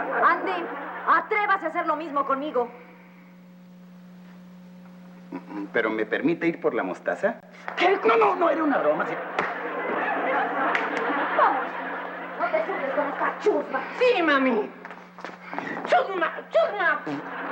Ande, atrévase a hacer lo mismo conmigo. ¿Pero me permite ir por la mostaza? ¿Qué? No, era una broma. Sí. Vamos, no te subes con esta chusma. Sí, mami. Chusma, chusma.